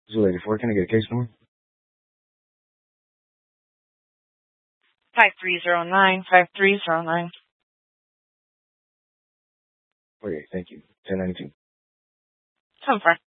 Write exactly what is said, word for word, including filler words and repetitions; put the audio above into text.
Zoo eighty-four, can I get a case number? Five three zero nine five three zero nine. Okay, thank you. ten ninety-two. Confirm.